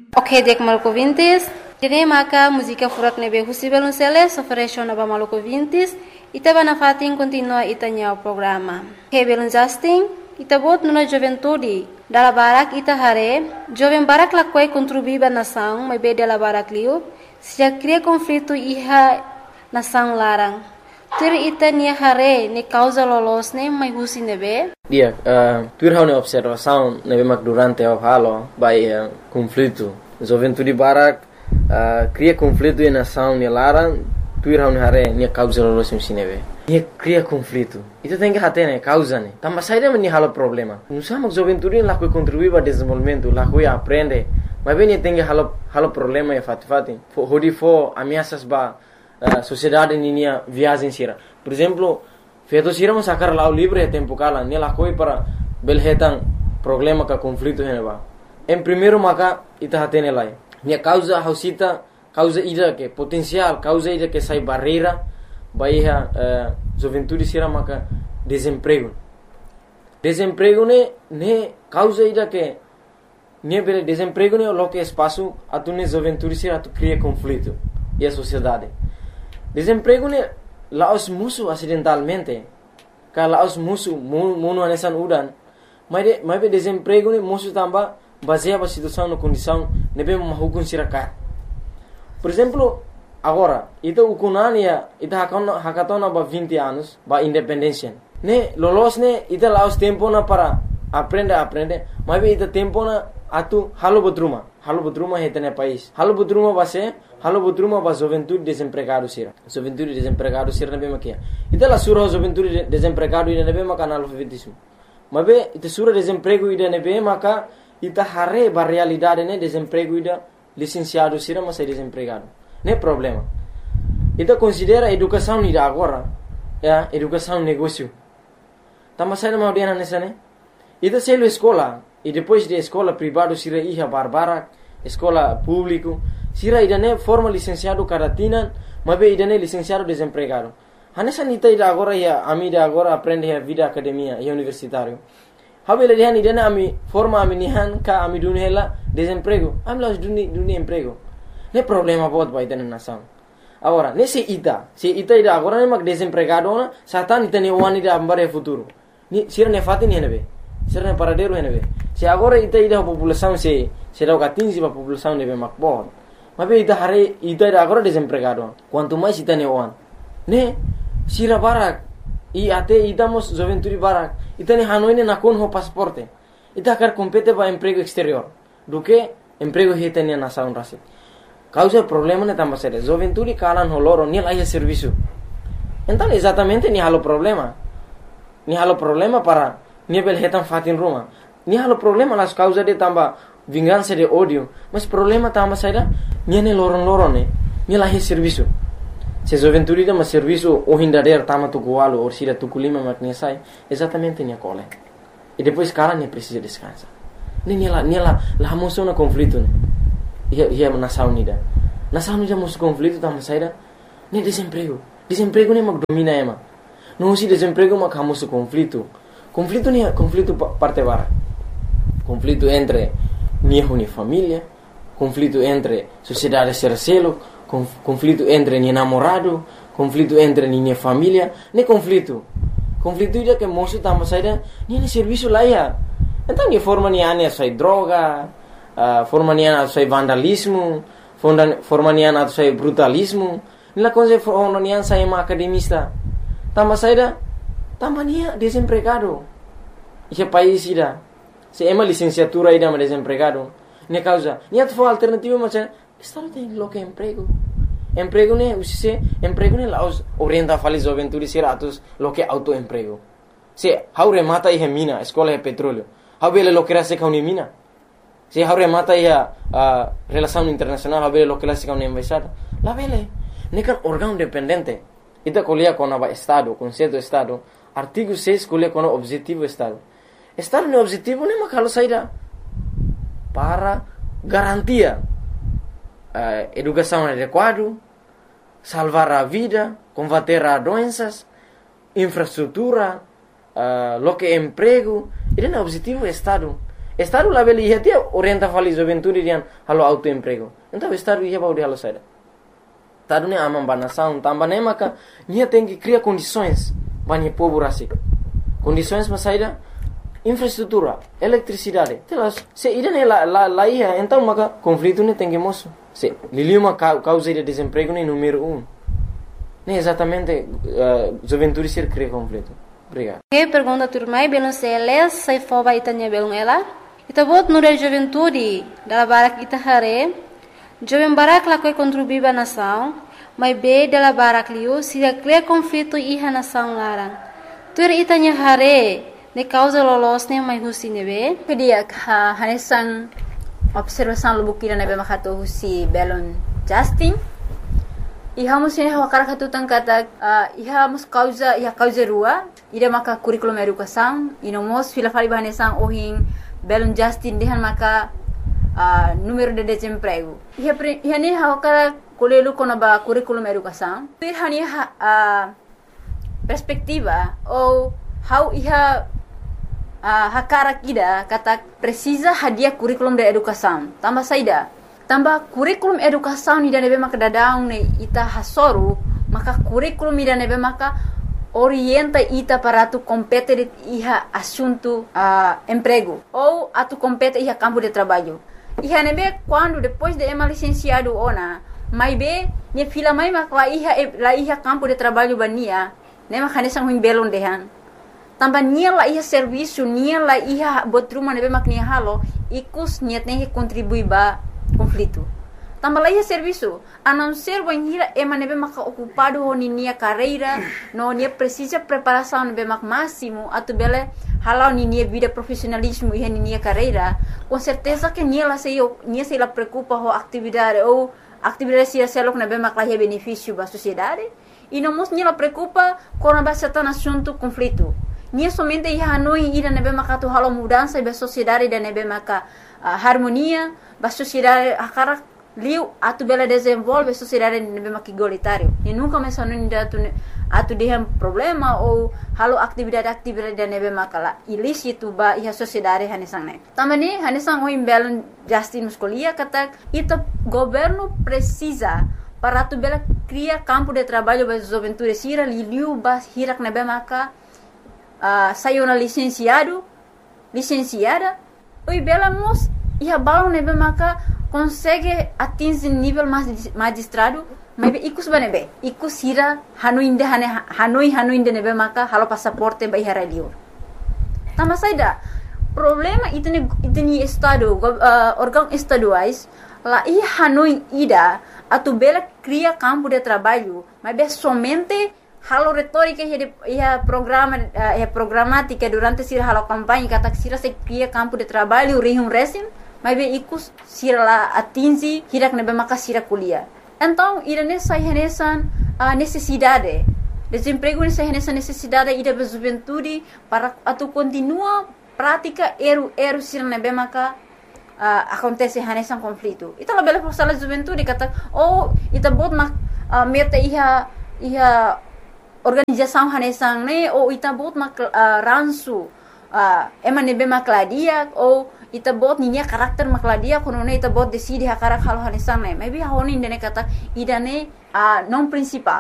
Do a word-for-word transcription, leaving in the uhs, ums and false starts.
Ok, dek maluco vintis. Jadi maka música furak nebe husi belunceles ofereció naba maluco vintis. Ita bana fatin continua itanya o programa. Que belun Justin, ita bot nuna juventude. Dala barak ita hare, joven barak la quei contribuiba nação, mas be dela barak liu, se já cria conflito iha nação larang. Tur ita nia hare ne causa lolos ne mai husi nebe. Dia, uh, tur hau ne observação nebe mak durante o halo by uh, conflito. Juventude barak uh, cria conflito e nação ne larang. Tur hau ne hare nia causa lolos ne nebe. Nia cria conflito. Ita tem que hate ne causa ne. Tamba saída men halo problema. Não sabe juventude lá que contribui para desenvolvimento, lá que aprende. Mas bem tem que halo halo problema e fat fatin. Hodi fo ameaças ba Uh, sociedade ninia viagem sira. Por exemplo, feito sira mo sacar lá o livre tempo cala, nela coi para belhetan problema ka conflito heneba. Em primeiro maka ita hatene lai. Nia causa hausita causa ida que potencial, causa ida que sai barreira, baiha uh, juventude sira maka desemprego. Desemprego ne ne causa ida que ne bele desemprego ne lo que espaço atune juventude sira tu cria conflito e a sociedade. Desemprego ne laos musuh acidentalmente. Kalau laos musuh munu anesan udan. Mas de, mas desemprego ne musuh tambah baseia ba situação na condição nebe mahukun sirakat. Por exemplo, agora, ita ukunania ita hakona hakatona ba vinte anos ba independência. Ne lolos ne ita laos tempo na para aprender aprender. Mas ita tempo na atu halo butruma. Halo butruma hetene país. Halo butruma base halo butruma ba juventude desempregado sira. Juventude desempregado sira nebe makia. Ita la sura juventude desempregado ida nebe maka analfabetismo. Mabe ita sura desemprego ida nebe maka ita hare ba realidade ne desemprego ida licenciado sira mas desempregado. Ne problema. Ita considera educação ida agora, ya, educação negócio. Tama sai na audiana nessa ne. Ita selo escola e depois de escola privado sira iha barbara, escola público sira idane forma licenciado caratina, mabe idane licenciado desempregado. Hanessa nita ida agora ya ami ida agora aprende a vida academia e universitário. Habele dihan idane ami forma ami nihan ka ami dunhela desemprego. Ami las duni duni emprego. Ne problema bot ba idane nação. Agora, nesse ita, se ita ida agora ne mak desempregado na, satan ita ne wani ida ambare futuro. Ni sira ne fatin henebe. Sira ne paradero henebe. Se agora ita ida população se se dá o quinze ba população nebe mak bot. Mas ita hare ita ida agora desempregado. Quanto mais ita ne wan. Ne sira barak i ate ita mos juventude barak. Ita ne hanoi ne nakon ho pasporte. Ita kar compete ba emprego exterior. Do que emprego heta ne nação rasi. Causa problema ne tamba sere. Juventude kalan ho loro ni lai serviço. Então exatamente ni halo problema. Ni halo problema para ni bel hetan fatin Roma. Ni halo problema las causa de tamba vingança de ódio, mas problema tamba saída niane loron loron ne ni lai serviço. Se juventude dá mas serviço o hindader tama tukualo ou sira tukulima makne sai, exatamente ni cole. E depois cara ne precisa descansar. Ni ni la ni la la moção na conflito ne. Ia ia nação unida. Nação unida mos conflito tamba saída ni desemprego. Desemprego ne mag domina ema. Não se desemprego mag hamos conflito. Conflito ni conflito parte bara. Conflito entre niho ni família, conflito entre sociedade sercelo, conflito entre ni namorado, conflito entre ni família, ne conflito. Conflito ida que moço tamba saída ni ne serviço lá ia. Então ni forma ni ane sai droga, uh, forma ni ane sai vandalismo, forma ni ane sai brutalismo, ni la coisa forma ni ane sai ma academista. Tamba saída tamba ni desempregado. Esse país ida se ema licenciatura ida ma desempregado. Ne causa, ni at fo alternativa ma se estado tem lo que emprego. Emprego ne usise, emprego ne laos orienta fali juventude siratos lo que autoemprego. Se haure mata ihe mina, escola e petróleo. Habele lo que era se kauni mina. Se haure mata ihe uh, relação internacional, habele lo que la se kauni embaixada. La vele, ne kan órgão dependente. Ita colia com a estado, conceito estado. Artigo seis colia com o objetivo estado. Estado no objetivo ne makalo saída para garantia uh, educação adequada, salvar a vida, combater as doenças, infraestrutura, uh, lo que emprego. Ele é o objetivo do Estado. Estado lá beli ia orienta fali juventude dian halo autoemprego. Então Estado ia baudi halo saida. Estado ne amam banação, tamba ne maka nia tem que criar condições banhe povo rasi. Condições mas saida infraestrutura, eletricidade. Telas se ida ne la la la ia então maka conflito ne tem que moço. Se liliu uma causa de desemprego ne número um. Ne exatamente uh, juventude ser cria conflito. Obrigado. Que pergunta turmai belum seles sai foba itanya belum ela. Ita bot nure juventude dala barak ita hare. Jovem barak la koi contribuir ba nação, mas be dala barak liu sida clear conflito iha nação larang. Tur itanya hare ne causa lolos ne mai husi nebe. Kedia ha hanesan observação lubukira nebe makato husi belon Justin. Iha musin hawa karakatu tangkata uh, iha mus causa iha causa rua ida maka curriculum educação inomos fila fali bahanesan ohin belon Justin dehan maka uh, número de desemprego iha pre, iha ne hawa kara kolelu kona ba curriculum educação pir hani uh, perspectiva ou how iha uh, hakara kida kata precisa hadia curriculum de educação tambah saida tambah kurikulum educação ni nebe maka dadaung ne ita hasoru maka kurikulum ni nebe maka orienta ita para tu compete iha assunto uh, emprego ou atu compete iha campo de trabalho iha nebe quando depois de ema licenciado ona mai be ne fila mai maka la iha la iha campo de trabalho bania ne maka nesang huim belon dehan tambah nia la iha serviço nia la iha botruma nebe maka nia halo ikus nia tem que contribuir ba conflito. Tambah lagi serviço, a não ser banhira ema nebe maka ocupado ho nia carreira, no nia precisa preparação nebe mak máximo, atu bele halau nia vida profissionalismo e nia carreira, com certeza que nia la sei nia sei la preocupa ho atividade ou atividade sia selok nebe mak la benefício ba sociedade, e não mos nia la preocupa com a base tan assunto conflito. Nia somente ia hanoi ida nebe maka tu halau mudança ba sociedade da nebe maka uh, harmonia ba sociedade akara liu atu bela desenvolve sociedade nebe maki igualitário e nunca mais hanoi da tu atu dehem problema ou halau atividade-atividade da nebe maka ilícito ba ia sociedade hanesang ne tamani hanesang oi belon Justin muscolia kata ita governo precisa para tu bela criar campo de trabalho ba juventude sira liu ba hirak nebe maka Uh, saiu na licenciado, licenciada, oi bela mos ia balão nebe maka consegue atingir nível magistrado, mas ikus banebe, ikus hira hanoi inde hane hanoi hanoi inde nebe maka halo passaporte ba ihara liur. Tama saida problema itene itene estado uh, órgão estaduais lá ia hanoi ida atu bela cria campo de trabalho, mas be somente halo retórica ia programa ia programática durante sira halo campanha kata sira se cria campo de trabalho rihum resim mas be ikus sira la atingi hirak nebe maka sira kuliah então ira nessa renesan uh, necessidade desemprego nessa renesan necessidade ida be juventude para atu continua prática eru eru sira nebe maka uh, acontece renesan conflito ita la bela força la juventude kata oh ita bot mak uh, meta iha iha organização hanesang ne ou ita bot mak uh, ransu uh, ema nebe makladia ou ita bot ninya karakter makladia kono ne ita bot decide hakarak halo hanesang ne maybe honi ne kata ida ne uh, non principal